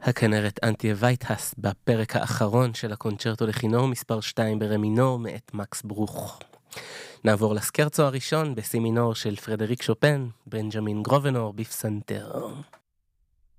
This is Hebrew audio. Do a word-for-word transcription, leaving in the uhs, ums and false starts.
הכנרת אנטיה וייטהס בפרק האחרון של הקונצ'רטו לכינור מספר שתיים ברמי מינור מאת מקס ברוך. נעבור לסקרצו הראשון בסי מינור של פרדריק שופן, בנג'מין גרובנור בפסנתר.